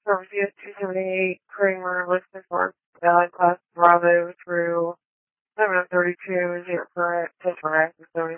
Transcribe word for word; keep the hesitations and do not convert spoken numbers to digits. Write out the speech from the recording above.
Celsius two seventy-eight, Kramer, Lisbon Park, Valley Class Bravo through seven thirty-two, zero current, Tetra